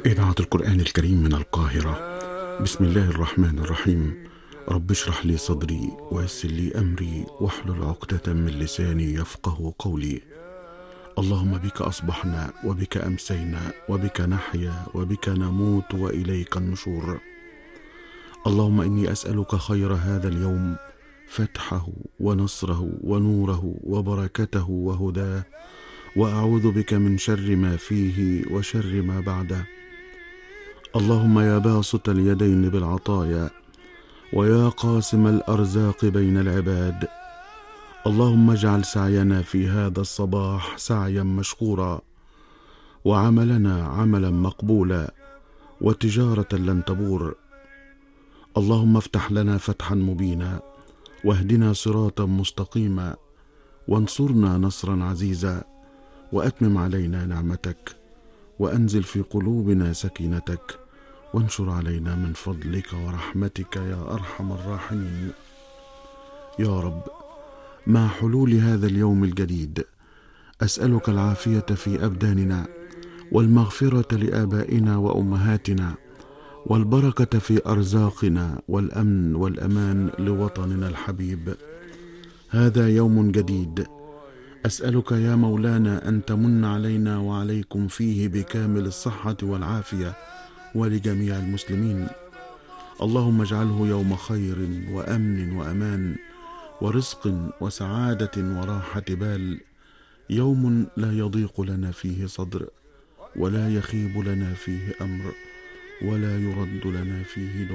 إذاعة القرآن الكريم من القاهرة. بسم الله الرحمن الرحيم. رب اشرح لي صدري ويسر لي أمري واحلل عقدة من لساني يفقه قولي. اللهم بك أصبحنا وبك أمسينا وبك نحيا وبك نموت وإليك النشور. اللهم إني أسألك خير هذا اليوم، فتحه ونصره ونوره وبركته وهداه، وأعوذ بك من شر ما فيه وشر ما بعده. اللهم يا باسط اليدين بالعطايا ويا قاسم الأرزاق بين العباد، اللهم اجعل سعينا في هذا الصباح سعيا مشكورا، وعملنا عملا مقبولا، وتجارة لن تبور. اللهم افتح لنا فتحا مبينا، واهدنا صراطا مستقيما، وانصرنا نصرا عزيزا، وأتمم علينا نعمتك، وأنزل في قلوبنا سكينتك، وانشر علينا من فضلك ورحمتك يا أرحم الراحمين. يا رب، مع حلول هذا اليوم الجديد أسألك العافية في أبداننا، والمغفرة لآبائنا وأمهاتنا، والبركة في أرزاقنا، والأمن والأمان لوطننا الحبيب. هذا يوم جديد أسألك يا مولانا أن تمن علينا وعليكم فيه بكامل الصحة والعافية، ولجميع المسلمين. اللهم اجعله يوم خير وأمن وأمان ورزق وسعادة وراحة بال، يوم لا يضيق لنا فيه صدر، ولا يخيب لنا فيه أمر، ولا يرد لنا فيه